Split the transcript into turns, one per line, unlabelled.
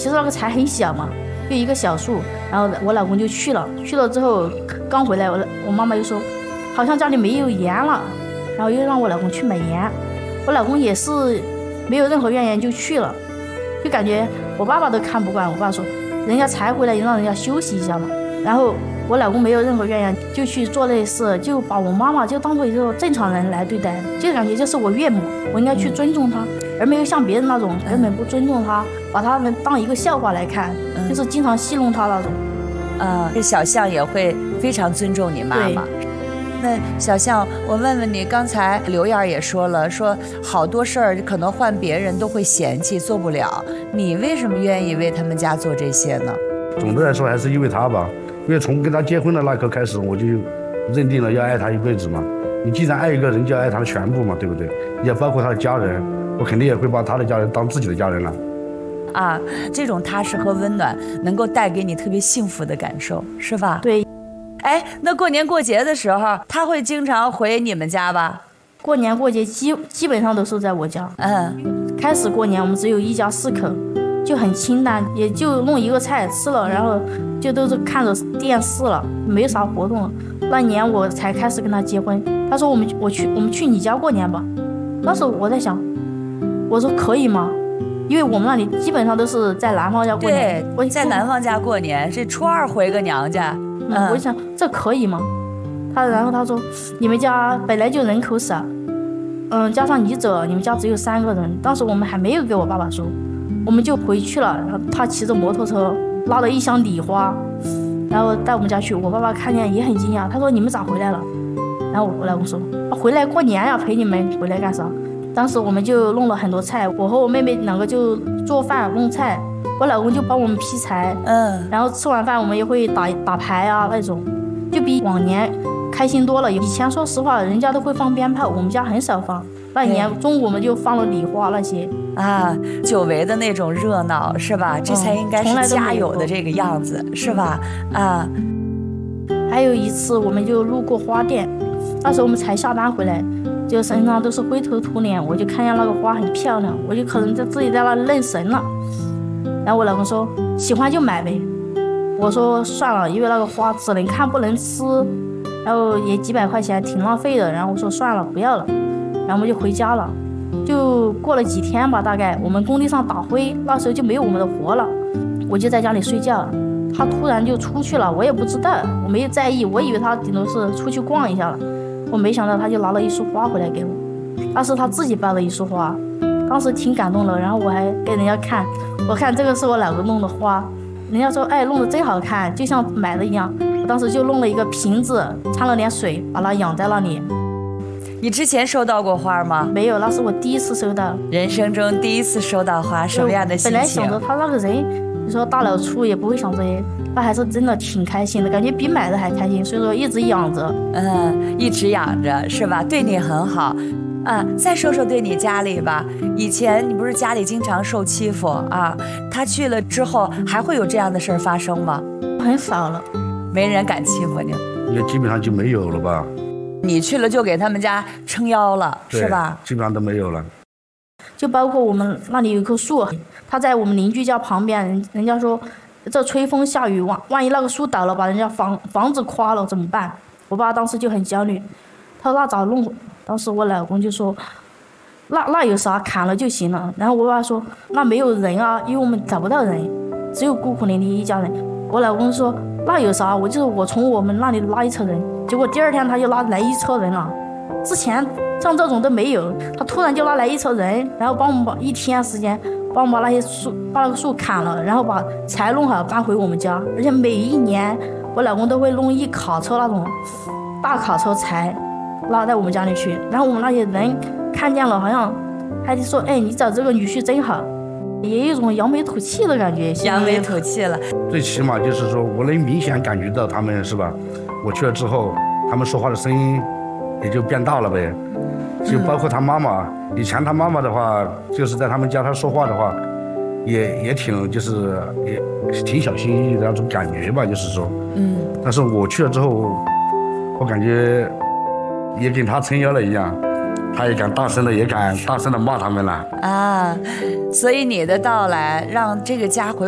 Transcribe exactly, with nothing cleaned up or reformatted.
其实那个柴很小嘛，就一个小树，然后我老公就去了，去了之后刚回来，我我妈妈又说好像家里没有盐了，然后又让我老公去买盐，我老公也是没有任何怨言就去了，就感觉我爸爸都看不惯，我爸说人家才回来也让人家休息一下嘛，然后我老公没有任何怨言就去做类似，就把我妈妈就当做一个正常人来对待，就感觉这是我岳母，我应该去尊重她，而没有像别人那种根本不尊重她，把她们当一个笑话来看，就是经常戏弄她那种。
啊，这小象也会非常尊重你妈妈。那小象，我问问你，刚才刘燕也说了，说好多事儿可能换别人都会嫌弃做不了，你为什么愿意为他们家做这些呢？
总的来说还是因为他吧，因为从跟他结婚的那刻开始，我就认定了要爱他一辈子嘛。你既然爱一个人，就要爱他的全部嘛，对不对？也包括他的家人，我肯定也会把他的家人当自己的家人了。
啊，这种踏实和温暖能够带给你特别幸福的感受，是吧？
对。
哎，那过年过节的时候，他会经常回你们家吧？
过年过节基基本上都是在我家。
嗯，
开始过年我们只有一家四口，就很清淡，也就弄一个菜吃了，然后就都是看着电视了，没啥活动了。那年我才开始跟他结婚，他说我们我去我们去你家过年吧。当时我在想，我说可以吗？因为我们那里基本上都是在男方家过年。
对，在男方家过年是初二回个娘家。
嗯，我就想这可以吗？他然后他说你们家本来就人口少，嗯，加上你走，你们家只有三个人。当时我们还没有给我爸爸说，我们就回去了。然后他骑着摩托车拉了一箱礼花，然后带我们家去。我爸爸看见也很惊讶，他说你们咋回来了？然后我老公说回来过年呀，陪你们回来干啥？当时我们就弄了很多菜，我和我妹妹两个就做饭弄菜，我老公就帮我们劈柴，
嗯，
然后吃完饭我们也会打打牌啊那种，就比往年开心多了。以前说实话，人家都会放鞭炮，我们家很少放。那年中午我们就放了礼花那些
啊，久违的那种热闹是吧？这才应该是家有的这个样子，嗯，是吧？啊，
还有一次我们就路过花店，那时候我们才下班回来，就身上都是灰头土脸，我就看见那个花很漂亮，我就可能在自己在那愣神了。然后我老公说喜欢就买呗，我说算了，因为那个花只能看不能吃，然后也几百块钱挺浪费的，然后我说算了不要了，然后我们就回家了。就过了几天吧，大概我们工地上打灰，那时候就没有我们的活了，我就在家里睡觉，他突然就出去了，我也不知道，我没有在意，我以为他顶多是出去逛一下了，我没想到他就拿了一束花回来给我，那是他自己抱的一束花，当时挺感动的。然后我还给人家看，我看这个是我老公弄的花，人家说哎弄得真好看，就像买的一样。我当时就弄了一个瓶子，掺了点水，把它养在那里。
你之前收到过花吗？
没有，那是我第一次收到，
人生中第一次收到花，什么样的心情？
本来想着他那个人，你说大老粗也不会想这些，他还是真的挺开心的，感觉比买的还开心，所以说一直养着。
嗯，一直养着是吧？对你很好。啊，再说说对你家里吧。以前你不是家里经常受欺负啊？他去了之后还会有这样的事儿发生吗？
很少了，
没人敢欺负你，
也基本上就没有了吧。
你去了就给他们家撑腰了，是吧？
基本上都没有了。
就包括我们那里有一棵树，它在我们邻居家旁边，人人家说这吹风下雨，万万一那个树倒了，把人家房房子垮了怎么办？我爸当时就很焦虑，他说那咋弄？当时我老公就说那那有啥，砍了就行了。然后我爸说那没有人啊，因为我们找不到人，只有孤苦伶仃一家人。我老公说那有啥，我就是我从我们那里拉一车人。结果第二天他就拉来一车人了，之前像这种都没有，他突然就拉来一车人，然后帮我们把一天时间帮我们把那些树把那个树砍了，然后把柴弄好搬回我们家。而且每一年我老公都会弄一卡车那种大卡车柴拉在我们家里去，然后我们那些人看见了好像还得说哎你找这个女婿真好，也有一种扬眉吐气的感觉。
扬眉吐气了，
最起码就是说我能明显感觉到他们是吧，我去了之后他们说话的声音也就变大了呗。就包括他妈妈，嗯、以前他妈妈的话就是在他们家他说话的话也也挺就是也挺小心翼翼的那种感觉吧，就是说嗯，但是我去了之后我感觉也跟他撑腰了一样，他也敢大声的也敢大声的骂他们了
啊。所以你的到来让这个家回